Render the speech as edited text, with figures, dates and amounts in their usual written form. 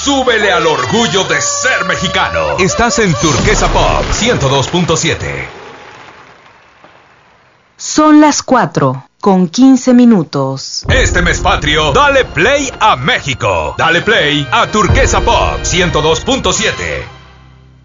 súbele al orgullo de ser mexicano. Estás en Turquesa Pop 102.7. Son las 4:15. Este mes patrio, dale play a México. Dale play a Turquesa Pop 102.7.